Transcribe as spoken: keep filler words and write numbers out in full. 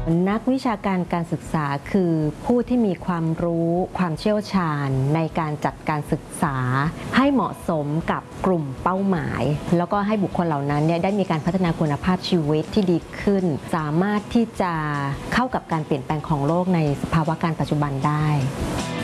นักวิชาการการศึกษาคือผู้ที่มีความรู้ความเชี่ยวชาญในการจัดการศึกษาให้เหมาะสมกับกลุ่มเป้าหมายแล้วก็ให้บุคคลเหล่านั้นเนี่ยได้มีการพัฒนาคุณภาพชีวิตที่ดีขึ้นสามารถที่จะเข้ากับการเปลี่ยนแปลงของโลกในสภาวะการปัจจุบันได้